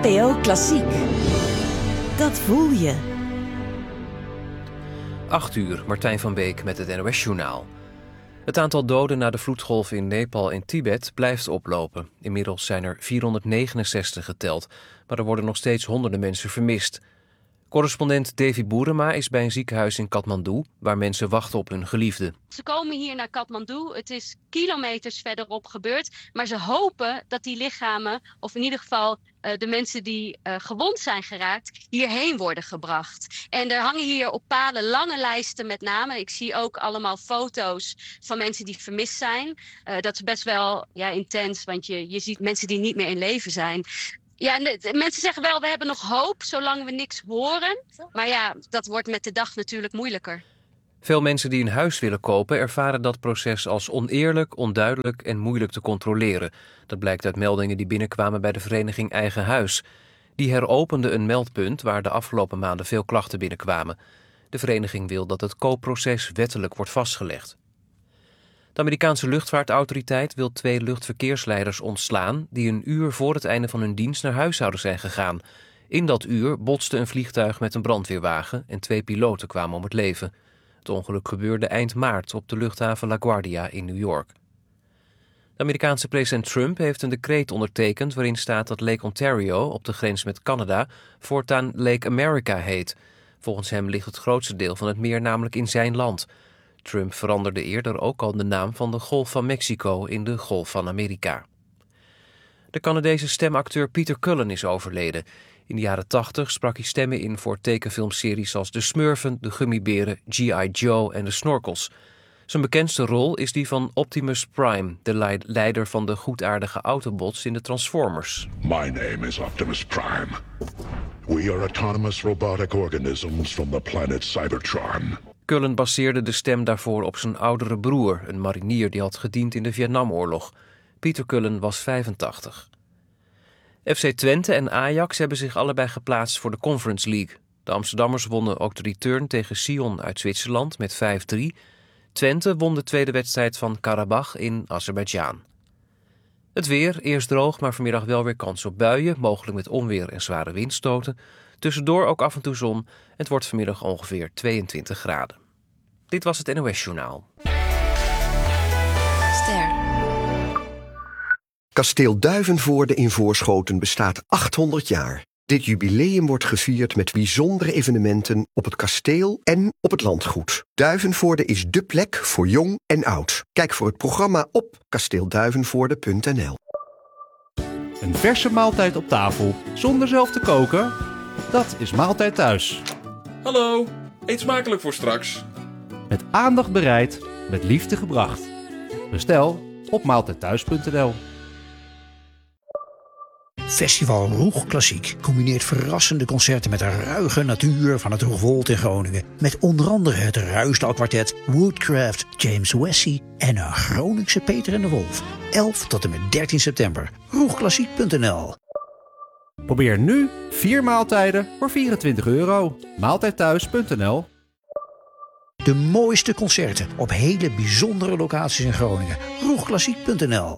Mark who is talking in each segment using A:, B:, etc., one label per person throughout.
A: NPO Klassiek. Dat voel je.
B: 8:00, Martijn van Beek met het NOS-journaal. Het aantal doden na de vloedgolf in Nepal en Tibet blijft oplopen. Inmiddels zijn er 469 geteld, maar er worden nog steeds honderden mensen vermist. Correspondent Davy Boerema is bij een ziekenhuis in Kathmandu, waar mensen wachten op hun geliefden.
C: Ze komen hier naar Kathmandu. Het is kilometers verderop gebeurd. Maar ze hopen dat die lichamen, of in ieder geval de mensen die gewond zijn geraakt, hierheen worden gebracht. En er hangen hier op palen lange lijsten met namen. Ik zie ook allemaal foto's van mensen die vermist zijn. Dat is best wel intens, want je ziet mensen die niet meer in leven zijn. Ja, mensen zeggen wel, we hebben nog hoop, zolang we niks horen. Maar ja, dat wordt met de dag natuurlijk moeilijker.
B: Veel mensen die een huis willen kopen ervaren dat proces als oneerlijk, onduidelijk en moeilijk te controleren. Dat blijkt uit meldingen die binnenkwamen bij de vereniging Eigen Huis. Die heropende een meldpunt waar de afgelopen maanden veel klachten binnenkwamen. De vereniging wil dat het koopproces wettelijk wordt vastgelegd. De Amerikaanse luchtvaartautoriteit wil 2 luchtverkeersleiders ontslaan die een uur voor het einde van hun dienst naar huis zouden zijn gegaan. In dat uur botste een vliegtuig met een brandweerwagen en 2 piloten kwamen om het leven. Het ongeluk gebeurde eind maart op de luchthaven LaGuardia in New York. De Amerikaanse president Trump heeft een decreet ondertekend waarin staat dat Lake Ontario op de grens met Canada voortaan Lake America heet. Volgens hem ligt het grootste deel van het meer namelijk in zijn land. Trump veranderde eerder ook al de naam van de Golf van Mexico in de Golf van Amerika. De Canadese stemacteur Peter Cullen is overleden. In de jaren 80 sprak hij stemmen in voor tekenfilmseries als De Smurfen, De Gummiberen, G.I. Joe en De Snorkels. Zijn bekendste rol is die van Optimus Prime, de leider van de goedaardige Autobots in de Transformers.
D: My name is Optimus Prime. We are autonomous robotic organisms from the planet Cybertron.
B: Cullen baseerde de stem daarvoor op zijn oudere broer, een marinier die had gediend in de Vietnamoorlog. Peter Cullen was 85. FC Twente en Ajax hebben zich allebei geplaatst voor de Conference League. De Amsterdammers wonnen ook de return tegen Sion uit Zwitserland met 5-3. Twente won de tweede wedstrijd van Karabach in Azerbeidzjan. Het weer, eerst droog, maar vanmiddag wel weer kans op buien, mogelijk met onweer en zware windstoten. Tussendoor ook af en toe zon. Het wordt vanmiddag ongeveer 22 graden. Dit was het NOS-journaal.
A: Ster.
E: Kasteel Duivenvoorde in Voorschoten bestaat 800 jaar. Dit jubileum wordt gevierd met bijzondere evenementen op het kasteel en op het landgoed. Duivenvoorde is dé plek voor jong en oud. Kijk voor het programma op kasteelduivenvoorde.nl.
F: Een verse maaltijd op tafel zonder zelf te koken? Dat is Maaltijd Thuis.
G: Hallo, eet smakelijk voor straks.
F: Met aandacht bereid, met liefde gebracht. Bestel op maaltijdthuis.nl.
H: Festival Roeg Klassiek combineert verrassende concerten met de ruige natuur van het Roegwold in Groningen. Met onder andere het Ruisdaal-kwartet, Woodcraft, James Wessie en een Groningse Peter en de Wolf. 11 tot en met 13 september. Roegklassiek.nl.
F: Probeer nu 4 maaltijden voor €24. Maaltijdthuis.nl.
H: De mooiste concerten op hele bijzondere locaties in Groningen. Roegklassiek.nl.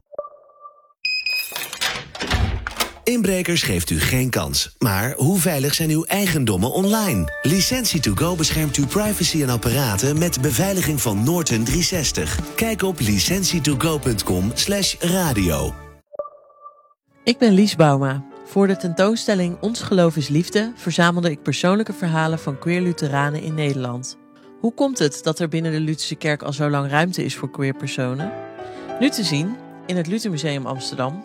I: Inbrekers geeft u geen kans. Maar hoe veilig zijn uw eigendommen online? Licentie2Go beschermt uw privacy en apparaten met beveiliging van Norton 360. Kijk op licentie2go.com/radio.
J: Ik ben Lies Bouma. Voor de tentoonstelling Ons Geloof is Liefde verzamelde ik persoonlijke verhalen van queer Lutheranen in Nederland. Hoe komt het dat er binnen de Lutherse kerk al zo lang ruimte is voor queer personen? Nu te zien in het Luthermuseum Amsterdam.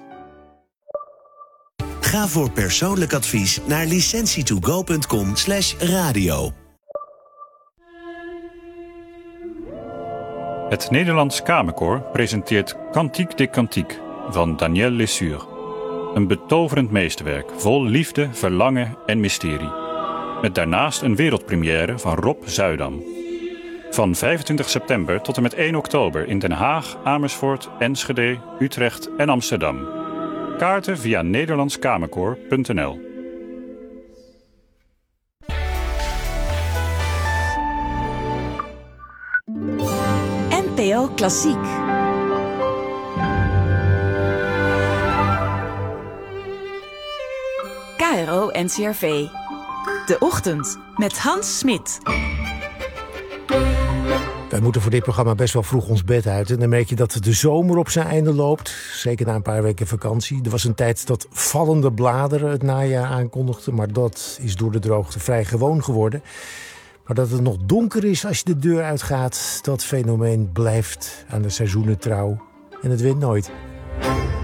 I: Ga voor persoonlijk advies naar licentie2go.com/radio.
K: Het Nederlands Kamerkoor presenteert Cantique des Cantiques van Daniel Lesure. Een betoverend meesterwerk vol liefde, verlangen en mysterie. Met daarnaast een wereldpremière van Rob Zuidam. Van 25 september tot en met 1 oktober in Den Haag, Amersfoort, Enschede, Utrecht en Amsterdam. Kaarten via nederlandskamerkoor.nl.
A: NPO Klassiek. KRO NCRV. De Ochtend met Hans Smit.
L: Wij moeten voor dit programma best wel vroeg ons bed uit. En dan merk je dat de zomer op zijn einde loopt. Zeker na een paar weken vakantie. Er was een tijd dat vallende bladeren het najaar aankondigden. Maar dat is door de droogte vrij gewoon geworden. Maar dat het nog donker is als je de deur uitgaat, dat fenomeen blijft aan de seizoenen trouw. En het wint nooit.